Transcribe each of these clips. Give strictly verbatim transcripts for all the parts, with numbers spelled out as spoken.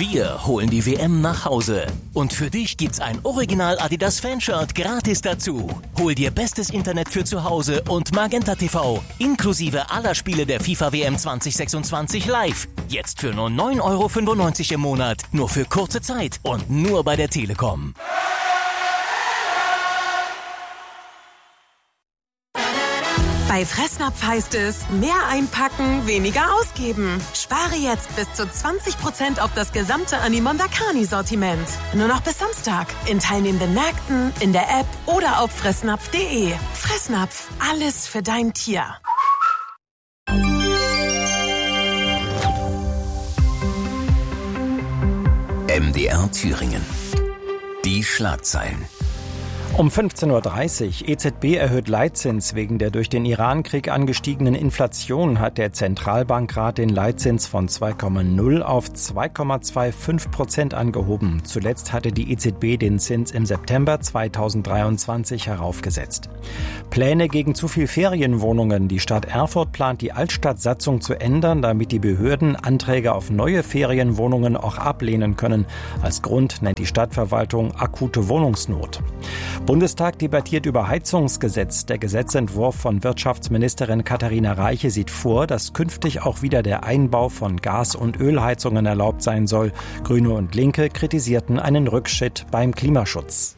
Wir holen die W M nach Hause. Und für dich gibt's ein Original Adidas Fanshirt gratis dazu. Hol dir bestes Internet für zu Hause und Magenta T V, inklusive aller Spiele der FIFA W M zwanzig sechsundzwanzig live. Jetzt für nur neun Euro fünfundneunzig im Monat. Nur für kurze Zeit und nur bei der Telekom. Bei Fressnapf heißt es, mehr einpacken, weniger ausgeben. Spare jetzt bis zu zwanzig Prozent auf das gesamte Animonda Carni-Sortiment. Nur noch bis Samstag. In teilnehmenden Märkten, in der App oder auf fressnapf punkt de. Fressnapf, alles für dein Tier. M D R Thüringen. Die Schlagzeilen. Um fünfzehn Uhr dreißig. E Z B erhöht Leitzins. Wegen der durch den Iran-Krieg angestiegenen Inflation hat der Zentralbankrat den Leitzins von zwei Komma null auf zwei Komma fünfundzwanzig Prozent angehoben. Zuletzt hatte die E Z B den Zins im September zweitausenddreiundzwanzig heraufgesetzt. Pläne gegen zu viel Ferienwohnungen. Die Stadt Erfurt plant, die Altstadtsatzung zu ändern, damit die Behörden Anträge auf neue Ferienwohnungen auch ablehnen können. Als Grund nennt die Stadtverwaltung akute Wohnungsnot. Bundestag debattiert über Heizungsgesetz. Der Gesetzentwurf von Wirtschaftsministerin Katharina Reiche sieht vor, dass künftig auch wieder der Einbau von Gas- und Ölheizungen erlaubt sein soll. Grüne und Linke kritisierten einen Rückschritt beim Klimaschutz.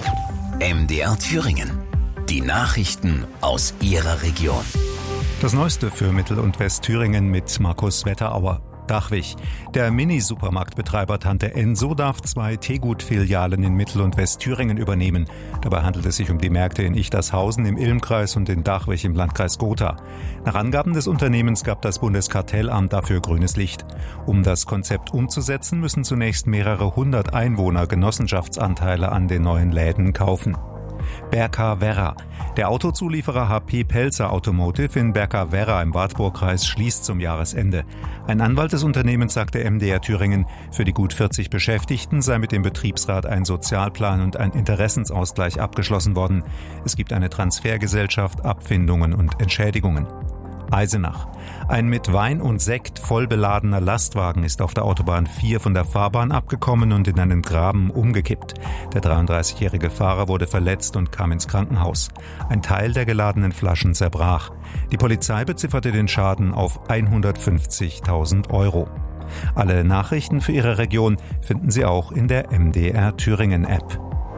M D R Thüringen. Die Nachrichten aus Ihrer Region. Das Neueste für Mittel- und Westthüringen mit Markus Wetterauer. Dachwig. Der Mini-Supermarktbetreiber Tante Enso darf zwei Tegut-Filialen in Mittel- und Westthüringen übernehmen. Dabei handelt es sich um die Märkte in Ichtershausen im Ilmkreis und in Dachwig im Landkreis Gotha. Nach Angaben des Unternehmens gab das Bundeskartellamt dafür grünes Licht. Um das Konzept umzusetzen, müssen zunächst mehrere hundert Einwohner Genossenschaftsanteile an den neuen Läden kaufen. Berka-Werra. Der Autozulieferer H P Pelzer Automotive in Berka-Werra im Wartburgkreis schließt zum Jahresende. Ein Anwalt des Unternehmens sagte M D R Thüringen, für die gut vierzig Beschäftigten sei mit dem Betriebsrat ein Sozialplan und ein Interessensausgleich abgeschlossen worden. Es gibt eine Transfergesellschaft, Abfindungen und Entschädigungen. Eisenach. Ein mit Wein und Sekt voll beladener Lastwagen ist auf der Autobahn vier von der Fahrbahn abgekommen und in einen Graben umgekippt. Der dreiunddreißigjährige Fahrer wurde verletzt und kam ins Krankenhaus. Ein Teil der geladenen Flaschen zerbrach. Die Polizei bezifferte den Schaden auf hundertfünfzigtausend Euro. Alle Nachrichten für Ihre Region finden Sie auch in der M D R Thüringen App.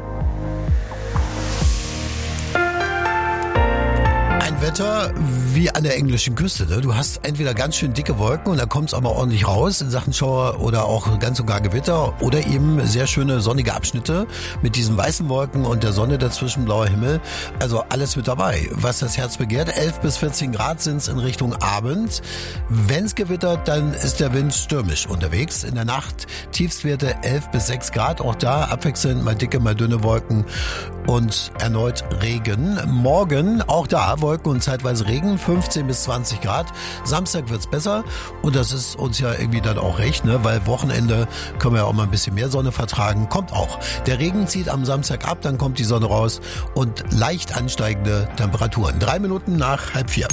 Wetter wie an der englischen Küste. Ne? Du hast entweder ganz schön dicke Wolken und dann kommt es aber ordentlich raus in Sachen Schauer oder auch ganz sogar Gewitter oder eben sehr schöne sonnige Abschnitte mit diesen weißen Wolken und der Sonne dazwischen, blauer Himmel. Also alles mit dabei, was das Herz begehrt. elf bis vierzehn Grad sind es in Richtung Abend. Wenn es gewittert, dann ist der Wind stürmisch unterwegs. In der Nacht Tiefstwerte elf bis sechs Grad. Auch da abwechselnd mal dicke, mal dünne Wolken und erneut Regen. Morgen auch da Wolken und zeitweise Regen, fünfzehn bis zwanzig Grad. Samstag wird's besser und das ist uns ja irgendwie dann auch recht, ne? Weil Wochenende können wir ja auch mal ein bisschen mehr Sonne vertragen. Kommt auch. Der Regen zieht am Samstag ab, dann kommt die Sonne raus und leicht ansteigende Temperaturen. Drei Minuten nach halb vier.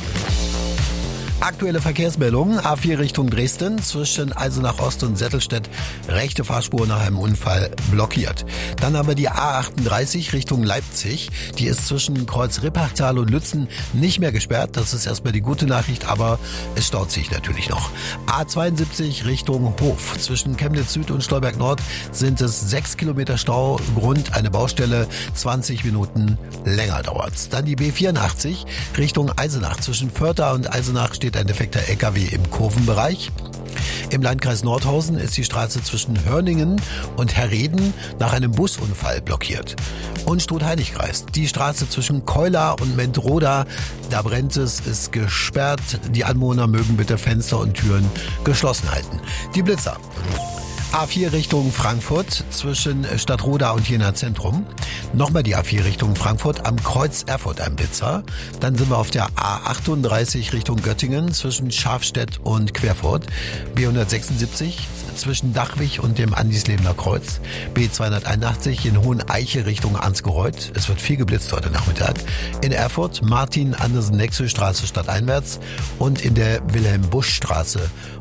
Aktuelle Verkehrsmeldungen. A vier Richtung Dresden zwischen Eisenach Ost und Settelstedt. Rechte Fahrspur nach einem Unfall blockiert. Dann haben wir die A achtunddreißig Richtung Leipzig. Die ist zwischen Kreuz Rippachtal und Lützen nicht mehr gesperrt. Das ist erstmal die gute Nachricht, aber es staut sich natürlich noch. A zweiundsiebzig Richtung Hof. Zwischen Chemnitz Süd und Stolberg Nord sind es sechs Kilometer Stau. Grund eine Baustelle. zwanzig Minuten länger dauert's. Dann die B vierundachtzig Richtung Eisenach. Zwischen Vörtha und Eisenach steht ein defekter L K W im Kurvenbereich. Im Landkreis Nordhausen ist die Straße zwischen Hörningen und Herreden nach einem Busunfall blockiert. Und Struth-Heiligkreis, die Straße zwischen Keular und Mentroda, da brennt es, ist gesperrt. Die Anwohner mögen bitte Fenster und Türen geschlossen halten. Die Blitzer. A vier Richtung Frankfurt zwischen Stadtroda und Jena Zentrum. Nochmal die A vier Richtung Frankfurt am Kreuz Erfurt ein Blitzer. Dann sind wir auf der A achtunddreißig Richtung Göttingen zwischen Schafstedt und Querfurt. B hundertsechsundsiebzig zwischen Dachwig und dem Andislebener Kreuz. B zweihunderteinundachtzig in Hoheneiche Richtung Ansgereuth. Es wird viel geblitzt heute Nachmittag. In Erfurt Martin-Andersen-Nexö-Straße stadteinwärts und in der Wilhelm-Busch-Straße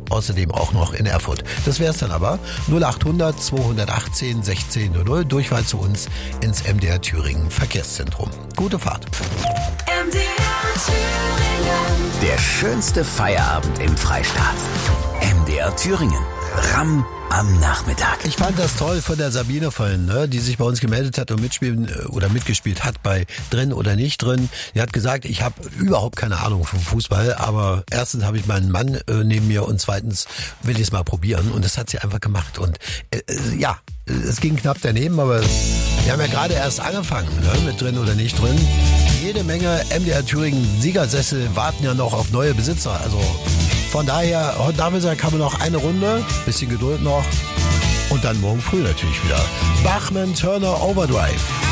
außerdem auch noch in Erfurt. Das wär's dann aber. null achthundert zweihundertachtzehn sechzehn null null, Durchwahl zu uns ins M D R Thüringen Verkehrszentrum. Gute Fahrt. M D R Thüringen. Der schönste Feierabend im Freistaat. M D R Thüringen. Ramm am Nachmittag. Ich fand das toll von der Sabine vorhin, ne, die sich bei uns gemeldet hat und mitspielen oder mitgespielt hat bei Drin oder nicht drin. Die hat gesagt, ich habe überhaupt keine Ahnung vom Fußball, aber erstens habe ich meinen Mann äh, neben mir und zweitens will ich es mal probieren und das hat sie einfach gemacht und äh, ja, es ging knapp daneben, aber wir haben ja gerade erst angefangen, ne, mit Drin oder nicht drin. Jede Menge M D R Thüringen Siegersessel warten ja noch auf neue Besitzer, also von daher, heute Nachmittag haben wir noch eine Runde, bisschen Geduld noch und dann morgen früh natürlich wieder. Bachmann Turner Overdrive.